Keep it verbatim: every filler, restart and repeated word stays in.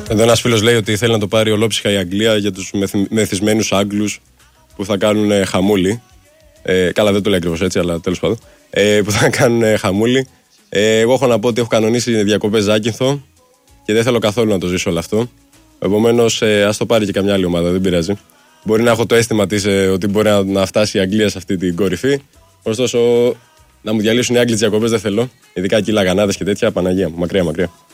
Εδώ ένας φίλος λέει ότι θέλει να το πάρει ολόψυχα η Αγγλία για τους μεθυσμένους Άγγλους που θα κάνουν ε, χαμούλη. Ε, καλά, δεν το λέει ακριβώς έτσι, αλλά τέλος πάντων. Ε, που θα κάνουν ε, χαμούλη. Ε, εγώ έχω να πω ότι έχω κανονίσει διακοπές Ζάκυνθο και δεν θέλω καθόλου να το ζήσω όλο αυτό. Επομένως, ε, ας το πάρει και καμιά άλλη ομάδα, δεν πειράζει. Μπορεί να έχω το αίσθημα της ε, ότι μπορεί να, να φτάσει η Αγγλία σε αυτή την κορυφή. Ωστόσο, να μου διαλύσουν οι Άγγλοι τις διακοπές δεν θέλω. Ειδικά εκεί λαγανάδες και τέτοια, Παναγία μου, μακριά μακριά.